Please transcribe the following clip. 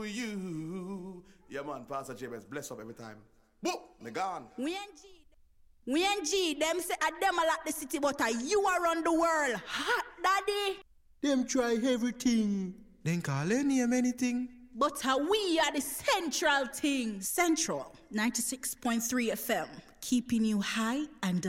You. Yeah, man, Pastor James, bless up every time. Boom, me gone. We ain't G. Them say a them a like the city, but you around the world. Hot, daddy. Them try everything. Then call any name anything. But we are the central thing. Central 96.3 FM. Keeping you high and